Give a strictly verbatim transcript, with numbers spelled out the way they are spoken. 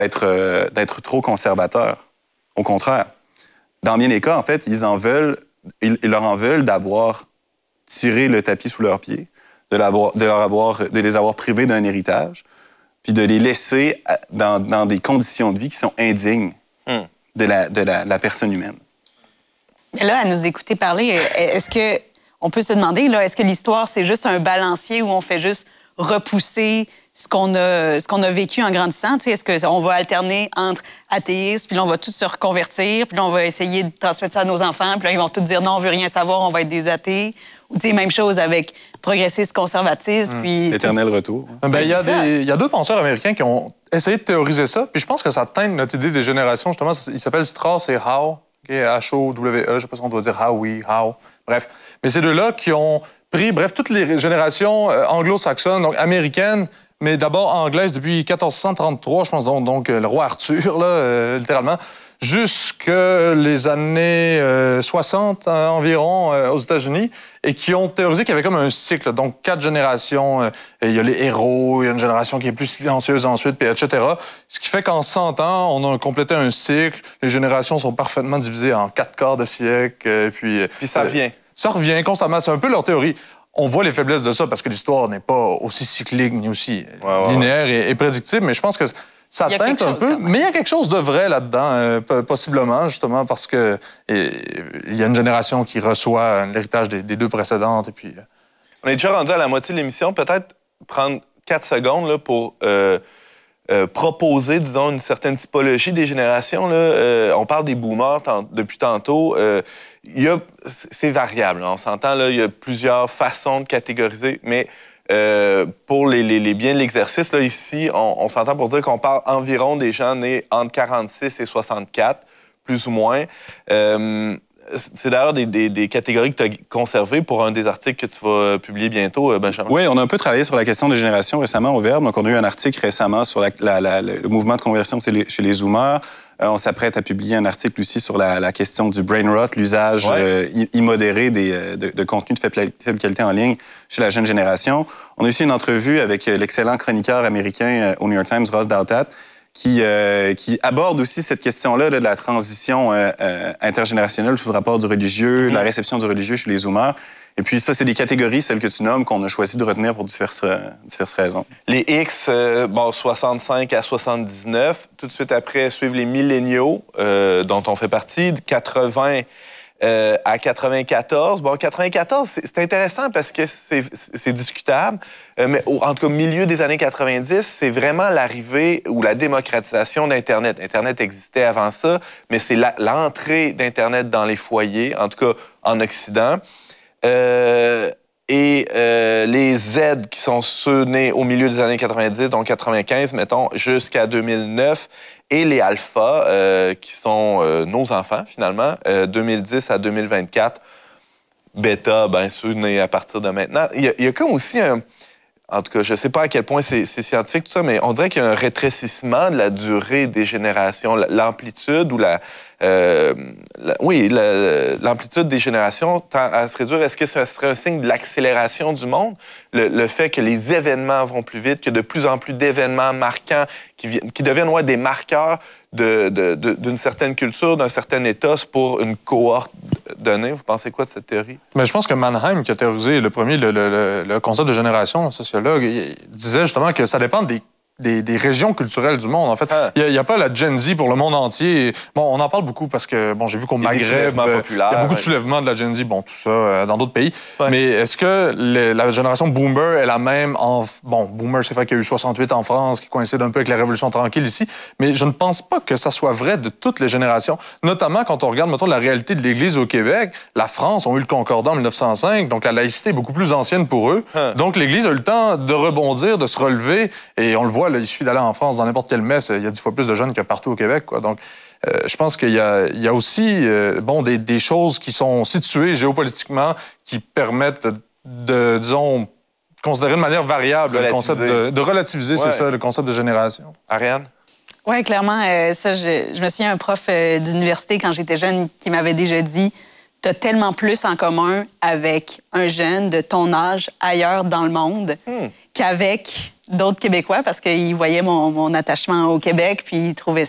d'être, euh, d'être trop conservateurs. Au contraire. Dans bien des cas, en fait, ils en veulent, ils, ils leur en veulent d'avoir tiré le tapis sous leurs pieds, de, l'avoir, de, leur avoir, de les avoir privés d'un héritage, puis de les laisser dans, dans des conditions de vie qui sont indignes mm. de, la, de la, la personne humaine. Mais là, à nous écouter parler, est-ce que on peut se demander, là, est-ce que l'histoire, c'est juste un balancier où on fait juste repousser ce qu'on a, ce qu'on a vécu en grandissant? Tu sais, est-ce qu'on va alterner entre athéisme, puis là, on va tous se reconvertir, puis là, on va essayer de transmettre ça à nos enfants, puis là, ils vont tous dire non, on veut rien savoir, on va être des athées. Ou, tu sais, même chose avec progressisme, conservatisme, mmh. puis... L'éternel retour. Ben, il y a des, il y a deux penseurs américains qui ont essayé de théoriser ça, puis je pense que ça teinte notre idée des générations, justement. Il s'appelle Strauss et Howe, okay? H O W E, je sais pas si on doit dire Howie, Howe, bref. Mais ces deux-là qui ont pris, bref, toutes les générations anglo-saxonnes, donc américaines, mais d'abord anglaise depuis quatorze cent trente-trois, je pense, donc, donc le roi Arthur, là, euh, littéralement, jusque les années euh, soixante euh, environ euh, aux États-Unis, et qui ont théorisé qu'il y avait comme un cycle, donc quatre générations. Euh, il y a les héros, il y a une génération qui est plus silencieuse ensuite, puis et cetera. Ce qui fait qu'en cent ans, on a complété un cycle. Les générations sont parfaitement divisées en quatre quarts de siècle, euh, puis... Puis ça revient. Euh, ça revient constamment. C'est un peu leur théorie. On voit les faiblesses de ça parce que l'histoire n'est pas aussi cyclique ni aussi ouais, ouais, linéaire ouais. Et, et prédictible, mais je pense que ça teinte un peu. Mais il y a quelque chose de vrai là-dedans, euh, possiblement, justement, parce que il y a une génération qui reçoit l'héritage des, des deux précédentes. Et puis, euh... On est déjà rendu à la moitié de l'émission. Peut-être prendre quatre secondes là, pour euh, euh, proposer, disons, une certaine typologie des générations. Là. Euh, on parle des boomers tant, depuis tantôt. Euh, Il y a, c'est variable, on s'entend, là, il y a plusieurs façons de catégoriser, mais euh, pour les, les, les biens de l'exercice, là, ici, on, on s'entend pour dire qu'on parle environ des gens nés entre quarante-six et soixante-quatre, plus ou moins. Euh, c'est d'ailleurs des, des, des catégories que tu as conservées pour un des articles que tu vas publier bientôt, Benjamin. Oui, on a un peu travaillé sur la question des générations récemment au Verbe. Donc, on a eu un article récemment sur la, la, la, le mouvement de conversion chez les, chez les Zoomers. Euh, on s'apprête à publier un article aussi sur la, la question du brain rot, l'usage ouais. euh, immodéré des, de, de contenus de faible, faible qualité en ligne chez la jeune génération. On a aussi une entrevue avec l'excellent chroniqueur américain au New York Times, Ross Douthat, qui, euh, qui aborde aussi cette question-là de la transition euh, euh, intergénérationnelle sous le rapport du religieux, mm-hmm. la réception du religieux chez les Zoomers. Et puis ça, c'est des catégories, celles que tu nommes, qu'on a choisi de retenir pour diverses, euh, diverses raisons. Les X, euh, bon, soixante-cinq à soixante-dix-neuf. Tout de suite après, suivent les milléniaux, euh, dont on fait partie, de quatre-vingts euh, à quatre-vingt-quatorze. Bon, quatre-vingt-quatorze, c'est, c'est intéressant parce que c'est, c'est discutable, euh, mais au, en tout cas, milieu des années quatre-vingt-dix, c'est vraiment l'arrivée ou la démocratisation d'Internet. Internet existait avant ça, mais c'est la, l'entrée d'Internet dans les foyers, en tout cas en Occident. Euh, et euh, les Z qui sont ceux nés au milieu des années quatre-vingt-dix, donc quatre-vingt-quinze, mettons, jusqu'à deux mille neuf, et les Alpha, euh, qui sont euh, nos enfants, finalement, euh, deux mille dix à deux mille vingt-quatre. Bêta, bien sûr, nés à partir de maintenant. Il y a, il y a comme aussi un... En tout cas, je ne sais pas à quel point c'est, c'est scientifique, tout ça, mais on dirait qu'il y a un rétrécissement de la durée des générations, l'amplitude ou la... Euh, la oui, la, l'amplitude des générations tend à se réduire. Est-ce que ça serait un signe de l'accélération du monde? Le, le fait que les événements vont plus vite, que de plus en plus d'événements marquants qui, qui deviennent ouais, des marqueurs de, de, de, d'une certaine culture, d'un certain ethos pour une cohorte donnée. Vous pensez quoi de cette théorie? Mais je pense que Mannheim, qui a théorisé le premier, le, le, le concept de génération, un sociologue, il disait justement que ça dépend des Des, des régions culturelles du monde. En fait, il ah. n'y a, a pas la Gen Z pour le monde entier. Bon, on en parle beaucoup parce que, bon, j'ai vu qu'au Maghreb, il y a beaucoup ouais. de soulèvements de la Gen Z, bon, tout ça, euh, dans d'autres pays. Ouais. Mais est-ce que les, la génération Boomer est la même en... Bon, Boomer, c'est vrai qu'il y a eu soixante-huit en France, qui coïncide un peu avec la Révolution tranquille ici, mais je ne pense pas que ça soit vrai de toutes les générations. Notamment quand on regarde, mettons, la réalité de l'Église au Québec. La France a eu le Concordat en mille neuf cent cinq, donc la laïcité est beaucoup plus ancienne pour eux. Ah. Donc l'Église a eu le temps de rebondir, de se relever, et on le voit, là, il suffit d'aller en France, dans n'importe quelle messe, il y a dix fois plus de jeunes que partout au Québec, quoi. Donc, euh, je pense qu'il y a, il y a aussi euh, bon, des, des choses qui sont situées géopolitiquement qui permettent de, disons, considérer de manière variable le concept de, de relativiser, ouais. c'est ça, le concept de génération. Ariane? Oui, clairement. Euh, ça, je, je me souviens d'un prof euh, d'université, quand j'étais jeune, qui m'avait déjà dit tu as tellement plus en commun avec un jeune de ton âge ailleurs dans le monde hmm. qu'avec d'autres Québécois parce qu'ils voyaient mon, mon attachement au Québec puis ils trouvaient